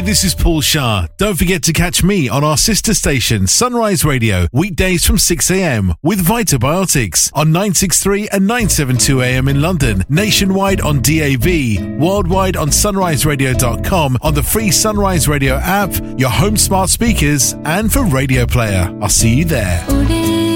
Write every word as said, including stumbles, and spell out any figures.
this is Paul Shah. Don't forget to catch me on our sister station, Sunrise Radio, weekdays from six a.m. with Vitabiotics on nine sixty-three and nine seventy-two a m in London, nationwide on D A B, worldwide on sunrise radio dot com, on the free Sunrise Radio app, your home smart speakers, and for Radio Player. I'll see you there.